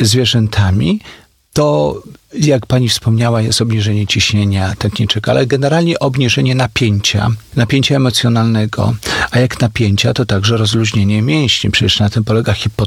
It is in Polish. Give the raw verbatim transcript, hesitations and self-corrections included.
zwierzętami, to jak pani wspomniała, jest obniżenie ciśnienia tętniczego, ale generalnie obniżenie napięcia, napięcia emocjonalnego, a jak napięcia, to także rozluźnienie mięśni. Przecież na tym polega hipotonia.